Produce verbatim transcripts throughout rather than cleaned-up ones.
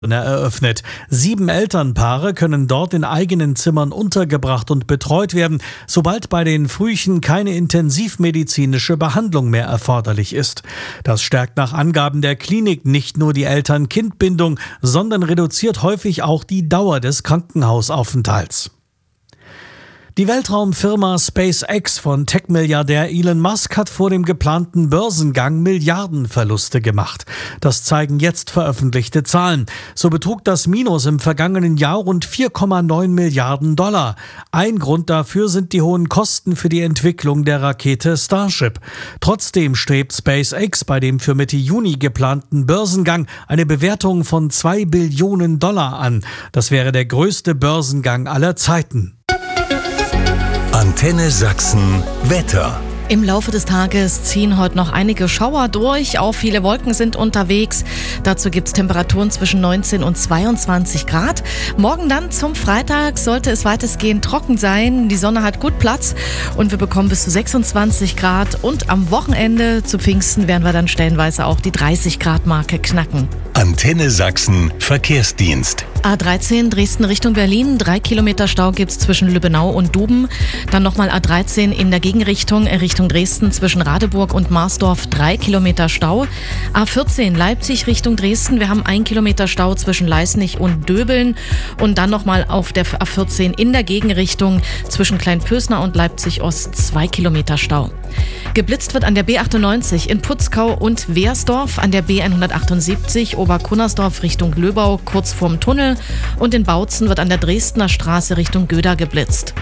eröffnet. Sieben Elternpaare können dort in eigenen Zimmern untergebracht und betreut werden, sobald bei den Frühchen keine intensivmedizinische Behandlung mehr erforderlich ist. Das stärkt nach Angaben der Klinik nicht nur die Eltern-Kind-Bindung, sondern reduziert häufig auch die Dauer des Krankenhausaufenthalts. Die Weltraumfirma SpaceX von Tech-Milliardär Elon Musk hat vor dem geplanten Börsengang Milliardenverluste gemacht. Das zeigen jetzt veröffentlichte Zahlen. So betrug das Minus im vergangenen Jahr rund vier Komma neun Milliarden Dollar. Ein Grund dafür sind die hohen Kosten für die Entwicklung der Rakete Starship. Trotzdem strebt SpaceX bei dem für Mitte Juni geplanten Börsengang eine Bewertung von zwei Billionen Dollar an. Das wäre der größte Börsengang aller Zeiten. Antenne Sachsen Wetter. Im Laufe des Tages ziehen heute noch einige Schauer durch, auch viele Wolken sind unterwegs. Dazu gibt es Temperaturen zwischen neunzehn und zweiundzwanzig Grad. Morgen dann zum Freitag sollte es weitestgehend trocken sein. Die Sonne hat gut Platz und wir bekommen bis zu sechsundzwanzig Grad. Und am Wochenende zu Pfingsten werden wir dann stellenweise auch die dreißig Grad Marke knacken. Antenne Sachsen Verkehrsdienst. A dreizehn Dresden Richtung Berlin. Drei Kilometer Stau gibt's zwischen Lübbenau und Duben. Dann nochmal A dreizehn in der Gegenrichtung Richtung Dresden zwischen Radeburg und Marsdorf. Drei Kilometer Stau. A vierzehn Leipzig Richtung Dresden. Wir haben ein Kilometer Stau zwischen Leisnig und Döbeln. Und dann nochmal auf der A vierzehn in der Gegenrichtung zwischen Kleinpösner und Leipzig Ost. Zwei Kilometer Stau. Geblitzt wird an der B achtundneunzig in Putzkau und Wehrsdorf, an der B hundertachtundsiebzig Oberkunnersdorf Richtung Löbau kurz vorm Tunnel und in Bautzen wird an der Dresdner Straße Richtung Göda geblitzt.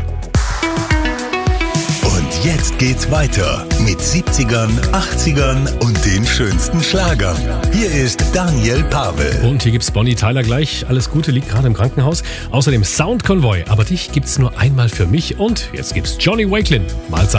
Und jetzt geht's weiter mit siebzigern, achtzigern und den schönsten Schlagern. Hier ist Daniel Pavel. Und hier gibt's Bonnie Tyler gleich. Alles Gute, liegt gerade im Krankenhaus. Außerdem Soundkonvoi. Aber dich gibt's nur einmal für mich. Und jetzt gibt's Johnny Wakelin. Mahlzeit.